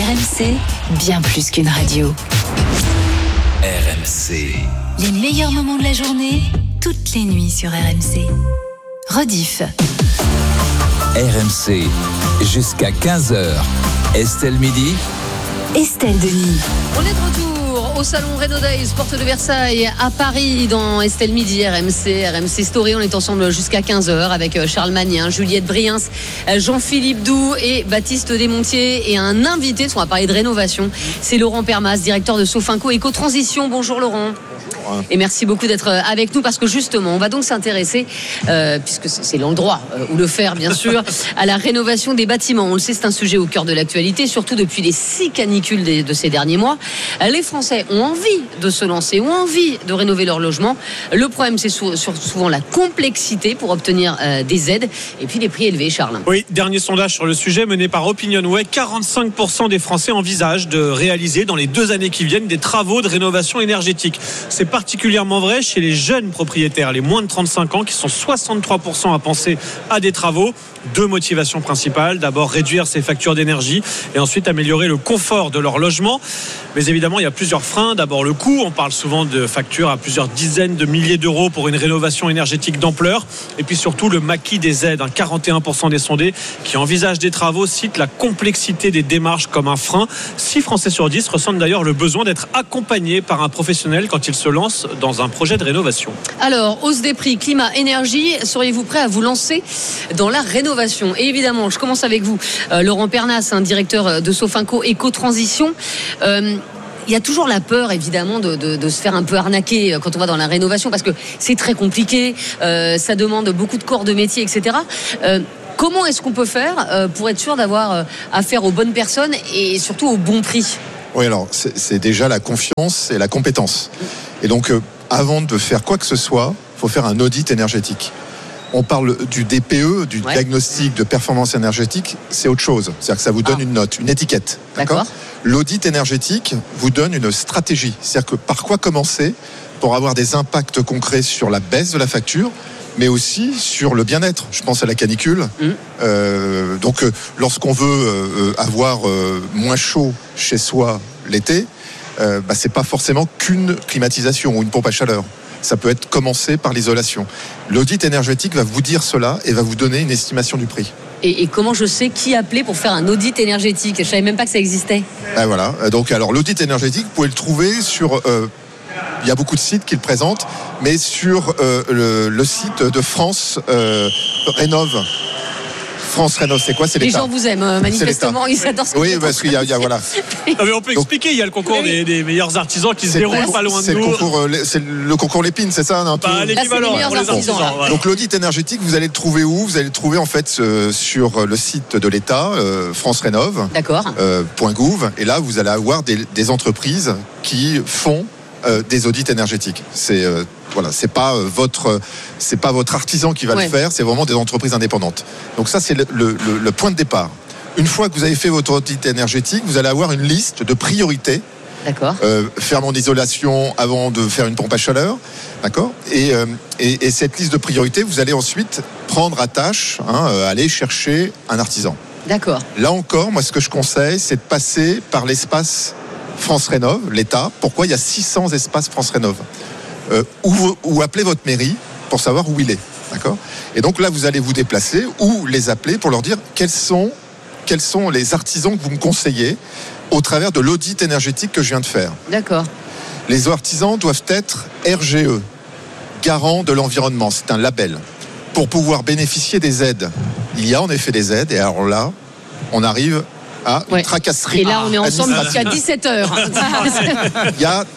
RMC, bien plus qu'une radio. RMC. Les meilleurs moments de la journée, toutes les nuits sur RMC. Rediff. RMC, jusqu'à 15h. Estelle Midi. Estelle Denis. On est de retour au salon Renault Days, porte de Versailles, à Paris, dans Estelle Midi, RMC Story. On est ensemble jusqu'à 15h avec Charles Magnin, Juliette Briens, Jean-Philippe Doux et Baptiste Desmontiers. Et un invité, on va parler de rénovation, c'est Laurent Permas, directeur de Sofinco Éco-Transition. Bonjour Laurent. Et merci beaucoup d'être avec nous parce que justement on va donc s'intéresser, puisque c'est l'endroit où le faire bien sûr, à la rénovation des bâtiments. On le sait, c'est un sujet au cœur de l'actualité, surtout depuis les 6 canicules de ces derniers mois. Les Français ont envie de se lancer, ont envie de rénover leur logement. Le problème, c'est souvent la complexité pour obtenir des aides et puis les prix élevés. Charles. Oui, dernier sondage sur le sujet mené par OpinionWay, 45% des Français envisagent de réaliser dans les 2 années qui viennent des travaux de rénovation énergétique. C'est particulièrement vrai chez les jeunes propriétaires, les moins de 35 ans, qui sont 63% à penser à des travaux. 2 motivations principales. D'abord, réduire ses factures d'énergie et ensuite améliorer le confort de leur logement. Mais évidemment, il y a plusieurs freins. D'abord, le coût. On parle souvent de factures à plusieurs dizaines de milliers d'euros pour une rénovation énergétique d'ampleur. Et puis surtout, le maquis des aides. 41% des sondés qui envisagent des travaux citent la complexité des démarches comme un frein. 6 Français sur 10 ressentent d'ailleurs le besoin d'être accompagnés par un professionnel quand ils se lancent dans un projet de rénovation. Alors, hausse des prix, climat, énergie, seriez-vous prêt à vous lancer dans la rénovation ? Et évidemment, je commence avec vous, Laurent Pernas, directeur de Sofinco Éco-Transition. Il y a toujours la peur, évidemment, de se faire un peu arnaquer quand on va dans la rénovation, parce que c'est très compliqué, ça demande beaucoup de corps de métier, etc. Comment est-ce qu'on peut faire pour être sûr d'avoir affaire aux bonnes personnes et surtout au bon prix ? Oui, alors c'est déjà la confiance et la compétence. Et donc, avant de faire quoi que ce soit, il faut faire un audit énergétique. On parle du DPE, du diagnostic de performance énergétique, c'est autre chose. C'est-à-dire que ça vous donne une note, une étiquette. D'accord ? L'audit énergétique vous donne une stratégie. C'est-à-dire que par quoi commencer pour avoir des impacts concrets sur la baisse de la facture, mais aussi sur le bien-être. Je pense à la canicule. Donc, lorsqu'on veut avoir moins chaud chez soi l'été, c'est pas forcément qu'une climatisation ou une pompe à chaleur. Ça peut être commencé par l'isolation. L'audit énergétique va vous dire cela et va vous donner une estimation du prix. Et comment je sais qui appeler pour faire un audit énergétique ? Je savais même pas que ça existait. Voilà. Donc, alors, l'audit énergétique, vous pouvez le trouver sur... il y a beaucoup de sites qui le présentent, mais sur le site de France Rénove. France Rénove, c'est quoi ? C'est l'État. Les gens vous aiment, manifestement, ils adorent ce que oui, parce qu'il y a voilà. Non, mais on peut expliquer, il y a le concours des meilleurs artisans qui se déroule pas loin de nous. C'est le concours Lépine, c'est ça l'équivalent pour les artisans. Voilà. Donc l'audit énergétique, vous allez le trouver où ? Vous allez le trouver en fait sur le site de l'État, France Rénove. D'accord. .gouv. Et là, vous allez avoir des entreprises qui font des audits énergétiques. C'est pas votre artisan qui va le faire, c'est vraiment des entreprises indépendantes. Donc ça, c'est le point de départ. Une fois que vous avez fait votre audit énergétique, vous allez avoir une liste de priorités. D'accord. Faire mon isolation avant de faire une pompe à chaleur, d'accord. Et cette liste de priorités, vous allez ensuite prendre à tâche, aller chercher un artisan. D'accord. Là encore, moi, ce que je conseille, c'est de passer par l'espace France Rénove, l'État. Pourquoi ? Il y a 600 espaces France Rénove. Ou appelez votre mairie pour savoir où il est, d'accord ? Et donc là, vous allez vous déplacer ou les appeler pour leur dire quels sont les artisans que vous me conseillez au travers de l'audit énergétique que je viens de faire. D'accord. Les artisans doivent être RGE, garant de l'environnement. C'est un label. Pour pouvoir bénéficier des aides, il y a en effet des aides. Et alors là, on arrive à une tracasserie. Et là, on est ensemble jusqu'à 17h. Il y a,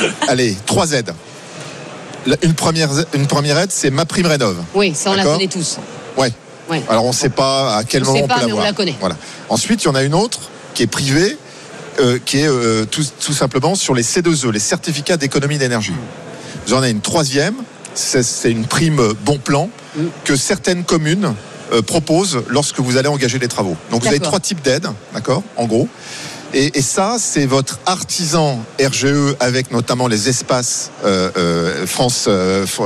3 aides. Une première aide, c'est MaPrimeRénov'. Oui, ça on la connaît tous. Ouais. Alors on ne sait pas à quel moment on peut l'avoir. On la connaît. Voilà. Ensuite, il y en a une autre qui est privée, qui est tout simplement sur les C2E, les certificats d'économie d'énergie. Vous en avez une troisième, c'est une prime bon plan que certaines communes proposent lorsque vous allez engager les travaux. Donc vous avez 3 types d'aides, d'accord, en gros. Et ça, c'est votre artisan RGE avec notamment les espaces France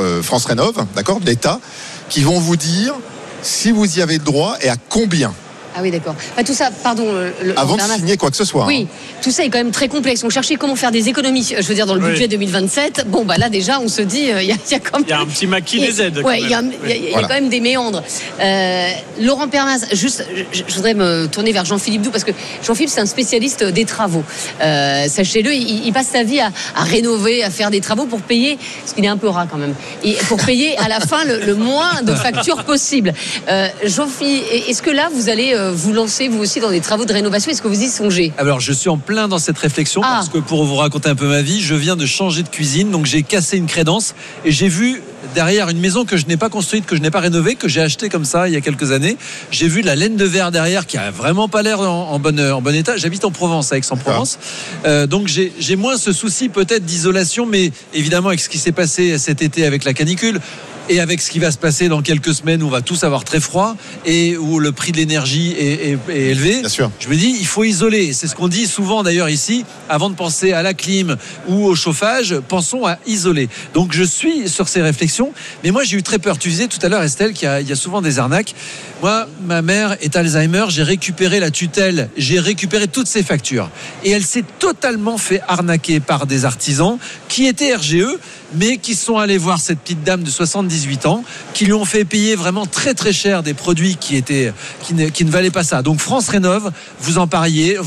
Rénove, d'accord, de l'État, qui vont vous dire si vous y avez le droit et à combien. Ah oui, d'accord. Tout ça, pardon. Avant de signer quoi que ce soit. Oui, tout ça est quand même très complexe. On cherchait comment faire des économies, je veux dire, dans le budget 2027. Bon, là, déjà, on se dit, il y a quand même... Il y a un petit maquis des aides. Oui, il y a quand même des méandres. Laurent Pernas, juste, je voudrais me tourner vers Jean-Philippe Doux, parce que Jean-Philippe, c'est un spécialiste des travaux. Sachez-le, il passe sa vie à rénover, à faire des travaux pour payer, parce qu'il est un peu rat quand même, et pour payer à la fin le moins de factures possible. Jean-Philippe, est-ce que là, vous allez vous lancer, vous aussi, dans des travaux de rénovation? Est-ce que vous y songez? Alors, je suis en plein dans cette réflexion, parce que pour vous raconter un peu ma vie, je viens de changer de cuisine, donc j'ai cassé une crédence et j'ai vu derrière une maison que je n'ai pas construite, que je n'ai pas rénovée, que j'ai achetée comme ça il y a quelques années. J'ai vu de la laine de verre derrière qui a vraiment pas l'air en bon état. J'habite en Provence, à Aix-en-Provence. Donc j'ai moins ce souci peut-être d'isolation, mais évidemment avec ce qui s'est passé cet été avec la canicule, et avec ce qui va se passer dans quelques semaines où on va tous avoir très froid et où le prix de l'énergie est élevé, bien sûr. Je me dis il faut isoler. C'est ce qu'on dit souvent d'ailleurs ici, avant de penser à la clim ou au chauffage, pensons à isoler. Donc je suis sur ces réflexions, mais moi j'ai eu très peur. Tu disais tout à l'heure, Estelle, qu'il y a souvent des arnaques. Moi, ma mère est Alzheimer, j'ai récupéré la tutelle, j'ai récupéré toutes ses factures et elle s'est totalement fait arnaquer par des artisans qui étaient RGE, mais qui sont allés voir cette petite dame de 78 ans, qui lui ont fait payer vraiment très très cher des produits qui ne valaient pas ça. Donc France Rénov, vous en parliez,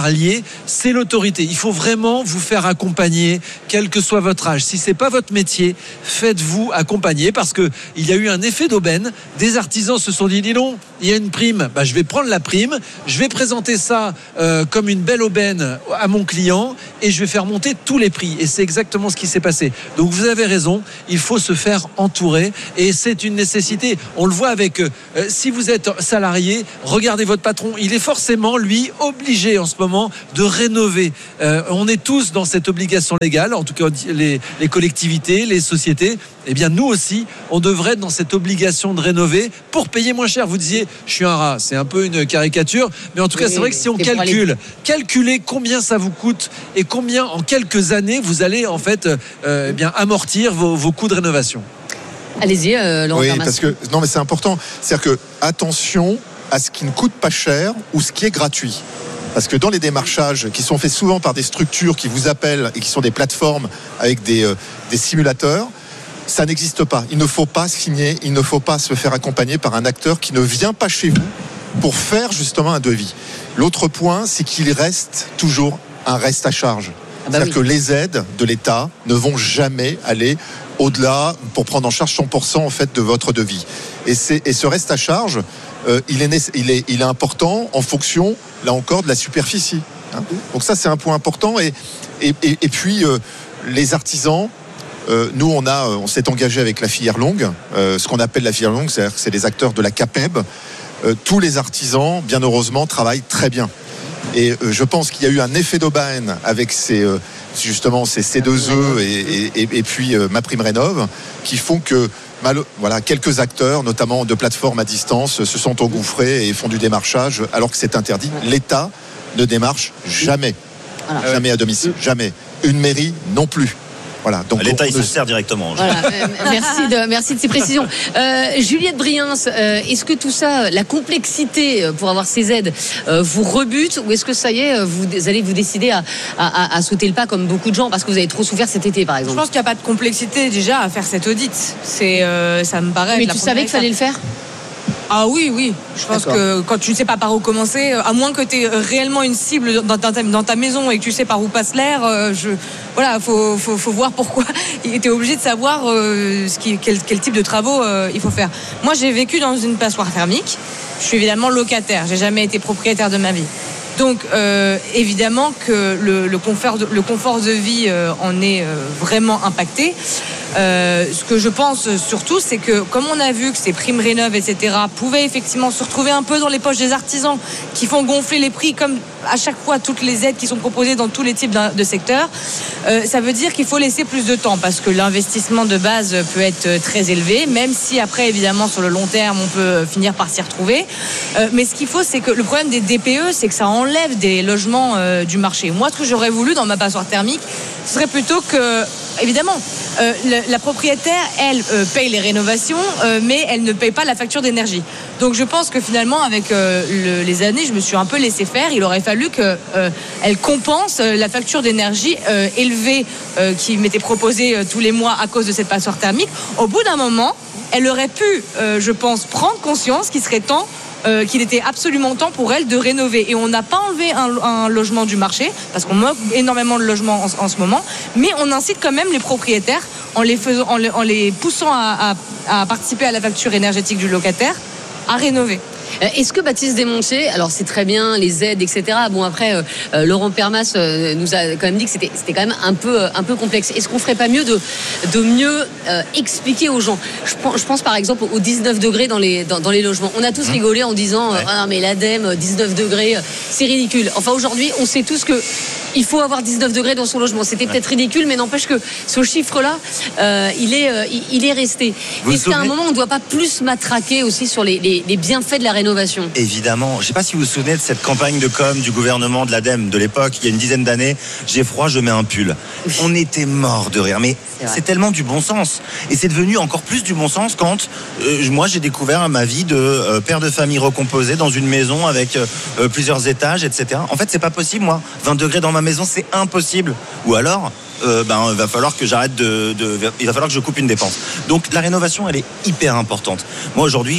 c'est l'autorité. Il faut vraiment vous faire accompagner, quel que soit votre âge. Si c'est pas votre métier, faites-vous accompagner, parce que il y a eu un effet d'aubaine. Des artisans se sont dit, dis donc, il y a une prime, je vais prendre la prime, je vais présenter ça comme une belle aubaine à mon client et je vais faire monter tous les prix. Et c'est exactement ce qui s'est passé. Donc vous avez raison, il faut se faire entourer et c'est une nécessité. On le voit avec, si vous êtes salarié, regardez votre patron, il est forcément, lui, obligé en ce moment de rénover. On est tous dans cette obligation légale, en tout cas les collectivités, les sociétés. Eh bien nous aussi, on devrait être dans cette obligation de rénover pour payer moins cher. Vous disiez, je suis un rat, c'est un peu une caricature, mais en tout cas c'est vrai que si on calculez combien ça vous coûte et combien en quelques années vous allez en fait amortir vos coûts de rénovation. Allez-y, Laurent. Oui, parce que non, mais c'est important. C'est-à-dire que attention à ce qui ne coûte pas cher ou ce qui est gratuit. Parce que dans les démarchages qui sont faits souvent par des structures qui vous appellent et qui sont des plateformes avec des simulateurs, ça n'existe pas. Il ne faut pas signer, il ne faut pas se faire accompagner par un acteur qui ne vient pas chez vous pour faire justement un devis. L'autre point, c'est qu'il reste toujours un reste à charge. C'est-à-dire que les aides de l'État ne vont jamais aller au-delà pour prendre en charge 100% en fait de votre devis. Et ce reste à charge, il est important en fonction, là encore, de la superficie. Donc ça, c'est un point important. Et puis, les artisans, nous, on s'est engagé avec la filière longue, ce qu'on appelle la filière longue, c'est-à-dire que c'est les acteurs de la CAPEB. Tous les artisans, bien heureusement, travaillent très bien. Et je pense qu'il y a eu un effet d'aubaine avec ces C2E et puis MaPrimeRénov' qui font que quelques acteurs, notamment de plateformes à distance, se sont engouffrés et font du démarchage alors que c'est interdit. L'État ne démarche jamais. Jamais à domicile, jamais. Une mairie non plus. Voilà, donc l'État il se sert directement. Voilà, merci de ces précisions. Juliette Briens, est-ce que tout ça, la complexité pour avoir ces aides, vous rebute, ou est-ce que ça y est, vous allez vous décider à sauter le pas comme beaucoup de gens parce que vous avez trop souffert cet été, par exemple? Je pense qu'il n'y a pas de complexité déjà à faire cet audit. Ça me paraît. Mais tu savais qu'il fallait le faire? Ah oui. Je pense que quand tu ne sais pas par où commencer, à moins que tu aies réellement une cible dans ta maison et que tu sais par où passe l'air, faut voir pourquoi. Tu es obligé de savoir quel type de travaux il faut faire. Moi, j'ai vécu dans une passoire thermique. Je suis évidemment locataire. J'ai jamais été propriétaire de ma vie. Donc, évidemment que le confort de vie en est vraiment impacté. Ce que je pense surtout, c'est que comme on a vu que ces primes rénov, etc., pouvaient effectivement se retrouver un peu dans les poches des artisans qui font gonfler les prix, comme à chaque fois toutes les aides qui sont proposées dans tous les types de secteurs, ça veut dire qu'il faut laisser plus de temps parce que l'investissement de base peut être très élevé, même si après, évidemment, sur le long terme, on peut finir par s'y retrouver. Mais ce qu'il faut, c'est que le problème des DPE, c'est que ça enlève des logements du marché. Moi, ce que j'aurais voulu dans ma passoire thermique, ce serait plutôt que évidemment, la propriétaire, elle, paye les rénovations, mais elle ne paye pas la facture d'énergie. Donc je pense que finalement, avec les années, je me suis un peu laissé faire. Il aurait fallu qu'elle compense la facture d'énergie élevée qui m'était proposée tous les mois à cause de cette passoire thermique. Au bout d'un moment, elle aurait pu, je pense, prendre conscience qu'il serait temps qu'il était absolument temps pour elle de rénover. Et on n'a pas enlevé un logement du marché, parce qu'on manque énormément de logements en ce moment, mais on incite quand même les propriétaires en les poussant à participer à la facture énergétique du locataire, à rénover. Est-ce que Baptiste Desmontiers, alors c'est très bien les aides, etc. Bon après, Laurent Permas nous a quand même dit que c'était quand même un peu complexe. Est-ce qu'on ferait pas mieux de mieux expliquer aux gens? Je pense par exemple aux 19 degrés dans les logements. On a tous rigolé en disant ah mais l'ADEME 19 degrés, c'est ridicule. Enfin aujourd'hui, on sait tous que il faut avoir 19 degrés dans son logement. C'était peut-être ridicule, mais n'empêche que ce chiffre-là, il est resté. Est-ce qu'à un moment, on ne doit pas plus matraquer aussi sur les bienfaits de la rénovation? Évidemment. Je ne sais pas si vous vous souvenez de cette campagne de com du gouvernement de l'ADEME de l'époque, il y a une dizaine d'années. J'ai froid, je mets un pull. On était morts de rire, mais c'est tellement du bon sens. Et c'est devenu encore plus du bon sens quand moi j'ai découvert ma vie de père de famille recomposé dans une maison avec plusieurs étages, etc. En fait, c'est pas possible, moi. 20 degrés dans ma maison, c'est impossible. Ou alors, il va falloir que j'arrête il va falloir que je coupe une dépense. Donc la rénovation, elle est hyper importante. Moi aujourd'hui,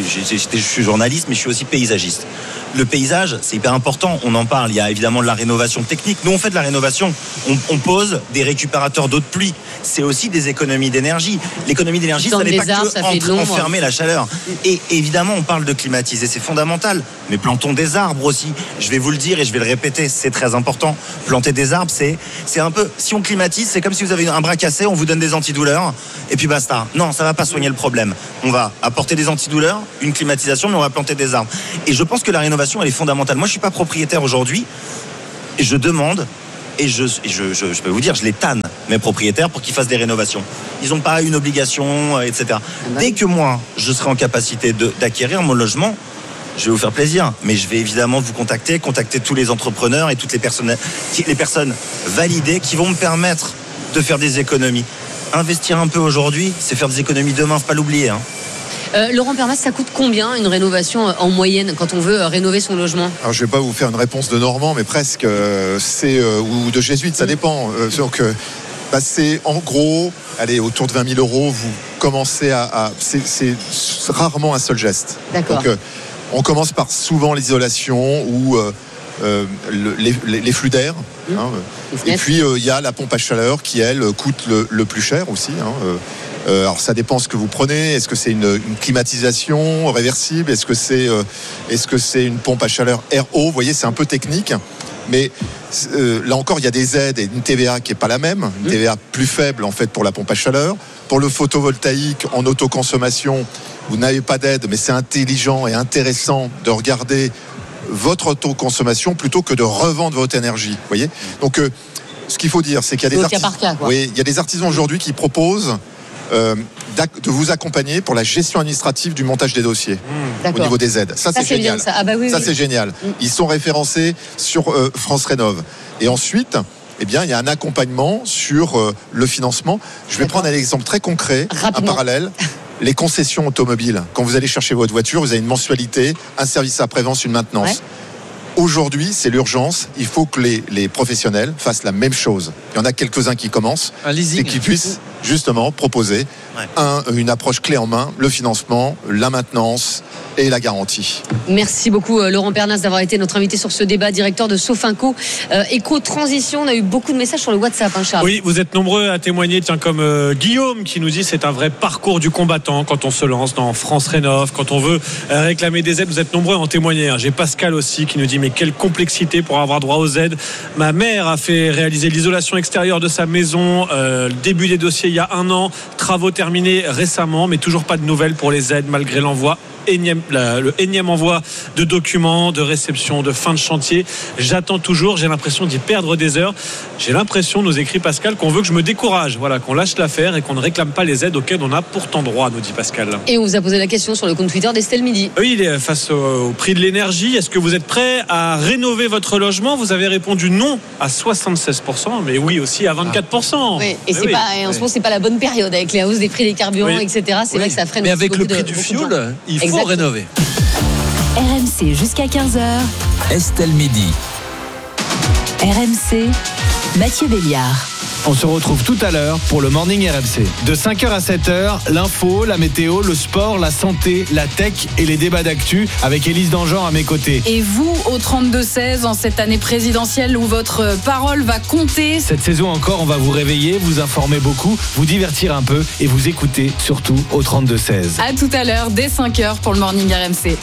je suis journaliste, mais je suis aussi paysagiste. Le paysage, c'est hyper important. On en parle. Il y a évidemment de la rénovation technique. Nous, on fait de la rénovation. On pose des récupérateurs d'eau de pluie. C'est aussi des économies d'énergie. L'économie d'énergie, ça n'est pas que enfermer la chaleur. Et évidemment, on parle de climatiser. C'est fondamental. Mais plantons des arbres aussi. Je vais vous le dire et je vais le répéter. C'est très important. Planter des arbres, c'est un peu... Si on climatise, c'est comme si vous avez un bras cassé, on vous donne des antidouleurs et puis basta. Non, ça va pas soigner le problème. On va apporter des antidouleurs, une climatisation, mais on va planter des arbres. Et je pense que la rénovation, elle est fondamentale. Moi, je suis pas propriétaire aujourd'hui et je demande, et je peux vous dire, je les tanne, mes propriétaires, pour qu'ils fassent des rénovations. Ils n'ont pas une obligation, etc. Dès que moi, je serai en capacité d'acquérir mon logement, je vais vous faire plaisir, mais je vais évidemment vous contacter tous les entrepreneurs et toutes les personnes validées qui vont me permettre de faire des économies. Investir un peu aujourd'hui, c'est faire des économies demain, faut pas l'oublier. Laurent Permas, ça coûte combien une rénovation en moyenne quand on veut rénover son logement? Alors je vais pas vous faire une réponse de Normand, mais presque, ou de jésuite, ça dépend. Donc c'est en gros, allez, autour de 20 000 €, vous commencez c'est rarement un seul geste. D'accord. Donc on commence par souvent l'isolation ou les flux d'air. Et puis il y a la pompe à chaleur qui, elle, coûte le plus cher aussi. Alors ça dépend ce que vous prenez. Est-ce que c'est une climatisation réversible? Est-ce que c'est une pompe à chaleur RO? Vous voyez, c'est un peu technique. Mais là encore, il y a des aides et une TVA qui n'est pas la même. Une TVA plus faible en fait pour la pompe à chaleur. Pour le photovoltaïque en autoconsommation, vous n'avez pas d'aide, mais c'est intelligent et intéressant de regarder votre autoconsommation plutôt que de revendre votre énergie. Vous voyez? Donc ce qu'il faut dire, c'est qu'il y a des artisans, il y a des artisans aujourd'hui qui proposent de vous accompagner pour la gestion administrative du montage des dossiers au niveau des aides. Ça c'est génial. Bien, ça. Ah bah oui, c'est génial. Ils sont référencés sur France Rénov. Et ensuite, il y a un accompagnement sur le financement. Je vais prendre un exemple très concret, un parallèle. Les concessions automobiles. Quand vous allez chercher votre voiture, vous avez une mensualité, un service après-vente, une maintenance. Ouais. Aujourd'hui, c'est l'urgence. Il faut que les professionnels fassent la même chose. Il y en a quelques-uns qui commencent et qui puissent justement proposer une approche clé en main, le financement, la maintenance et la garantie. Merci beaucoup Laurent Pernas d'avoir été notre invité sur ce débat, directeur de Sofinco Éco-Transition. On a eu beaucoup de messages sur le WhatsApp, Charles. Oui, vous êtes nombreux à témoigner, comme Guillaume qui nous dit c'est un vrai parcours du combattant quand on se lance dans France Rénov, quand on veut réclamer des aides. Vous êtes nombreux à en témoigner. J'ai Pascal aussi qui nous dit mais quelle complexité pour avoir droit aux aides. Ma mère a fait réaliser l'isolation extérieure de sa maison, début des dossiers il y a 1 an, travaux terminés récemment, mais toujours pas de nouvelles pour les aides malgré l'envoi le énième envoi de documents, de réception, de fin de chantier. J'attends toujours, j'ai l'impression d'y perdre des heures. J'ai l'impression, nous écrit Pascal, qu'on veut que je me décourage, voilà, qu'on lâche l'affaire et qu'on ne réclame pas les aides auxquelles on a pourtant droit, nous dit Pascal. Et on vous a posé la question sur le compte Twitter d'Estelle Midi. Oui, face au prix de l'énergie, est-ce que vous êtes prêt à rénover votre logement? Vous avez répondu non à 76%, mais oui aussi à 24%. Oui. Et c'est pas, en ce moment, c'est pas la bonne période avec les hausses des prix des carburants, etc. C'est vrai que ça freine. Mais avec le prix du fioul, il faut rénover. RMC jusqu'à 15h. Estelle Midi. RMC, Mathieu Béliard. On se retrouve tout à l'heure pour le Morning RMC. De 5h à 7h, l'info, la météo, le sport, la santé, la tech et les débats d'actu avec Élise Dangean à mes côtés. Et vous, au 32-16, en cette année présidentielle où votre parole va compter. Cette saison encore, on va vous réveiller, vous informer beaucoup, vous divertir un peu et vous écouter surtout au 32-16. À tout à l'heure, dès 5h pour le Morning RMC.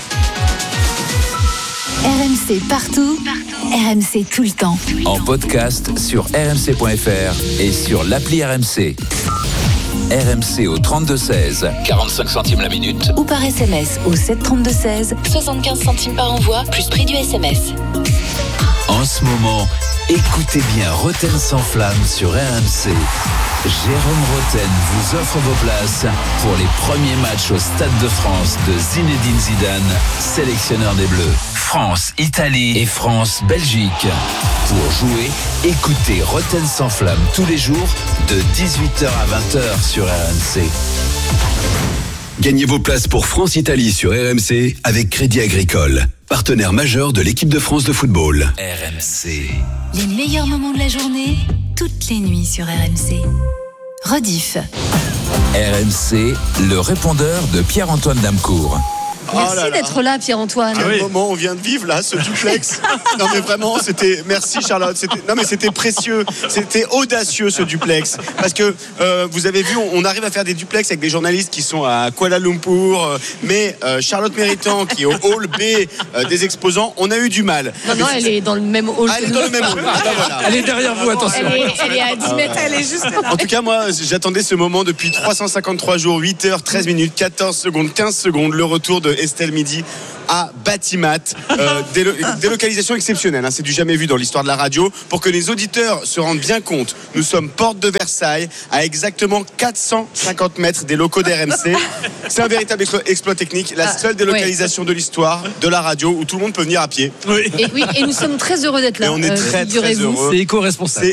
RMC partout, RMC tout le temps. En podcast sur rmc.fr et sur l'appli RMC. RMC au 32-16, 45 centimes la minute. Ou par SMS au 732-16, 75 centimes par envoi, plus prix du SMS. En ce moment, écoutez bien Roten sans flamme sur RMC. Jérôme Roten vous offre vos places pour les premiers matchs au Stade de France de Zinedine Zidane, sélectionneur des Bleus. France-Italie et France-Belgique. Pour jouer, écoutez Roten sans flamme tous les jours de 18h à 20h sur RMC. Gagnez vos places pour France-Italie sur RMC avec Crédit Agricole, partenaire majeur de l'équipe de France de football. RMC. Les meilleurs moments de la journée, toutes les nuits sur RMC. Rediff. RMC, le répondeur de Pierre-Antoine Damecourt. Merci d'être là, Pierre-Antoine. Quel moment on vient de vivre là, ce duplex. Non mais vraiment, merci Charlotte. C'était précieux, c'était audacieux ce duplex. Parce que vous avez vu, on arrive à faire des duplex avec des journalistes qui sont à Kuala Lumpur, mais Charlotte Méritant qui est au hall B des exposants, on a eu du mal. Non, elle est dans le même hall. Elle est dans le même hall. Voilà. Elle est derrière vous, attention. Elle est à 10 mètres, elle est juste là. En tout cas, moi, j'attendais ce moment depuis 353 jours, 8h, 13 minutes, 14 secondes, 15 secondes, le retour de Estelle Midi à Batimat. Délocalisation exceptionnelle, hein, c'est du jamais vu dans l'histoire de la radio. Pour que les auditeurs se rendent bien compte, nous sommes porte de Versailles, à exactement 450 mètres des locaux d'RMC. C'est un véritable exploit technique, la seule délocalisation de l'histoire de la radio où tout le monde peut venir à pied. Et nous sommes très heureux d'être là. Et on est très heureux. C'est éco-responsable.